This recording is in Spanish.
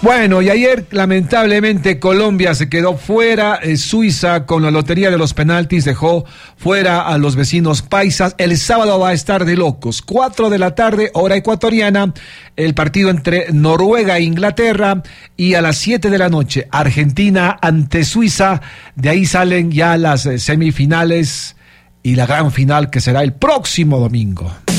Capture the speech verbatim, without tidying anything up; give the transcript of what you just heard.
Bueno, y ayer lamentablemente Colombia se quedó fuera, eh, Suiza con la lotería de los penaltis dejó fuera a los vecinos paisas. El sábado va a estar de locos, cuatro de la tarde, hora ecuatoriana, el partido entre Noruega e Inglaterra, y a las siete de la noche, Argentina ante Suiza. De ahí salen ya las eh, semifinales y la gran final que será el próximo domingo.